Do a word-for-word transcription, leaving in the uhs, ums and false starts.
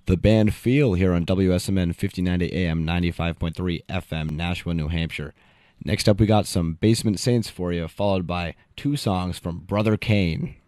The band Feel here on W S M N fifteen ninety A M, ninety-five point three F M, Nashua, New Hampshire. Next up, we got some Basement Saints for you, followed by two songs from Brother Kane.